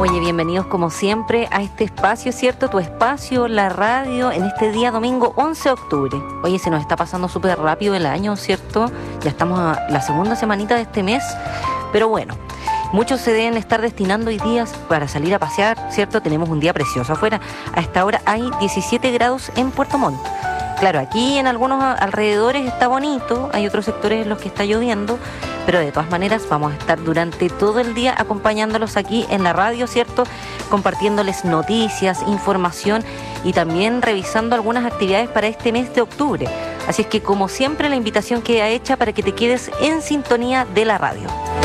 Oye, bienvenidos como siempre a este espacio, ¿cierto? Tu espacio, la radio, en este día domingo 11 de octubre. Oye, se nos está pasando súper rápido el año, ¿cierto? Ya estamos a la segunda semanita de este mes, pero bueno, muchos se deben estar destinando hoy días para salir a pasear, ¿cierto? Tenemos un día precioso afuera. A esta hora hay 17 grados en Puerto Montt. Claro, aquí en algunos alrededores está bonito, hay otros sectores en los que está lloviendo, pero de todas maneras vamos a estar durante todo el día acompañándolos aquí en la radio, ¿cierto? Compartiéndoles noticias, información y también revisando algunas actividades para este mes de octubre. Así es que, como siempre, la invitación queda hecha para que te quedes en sintonía de la radio.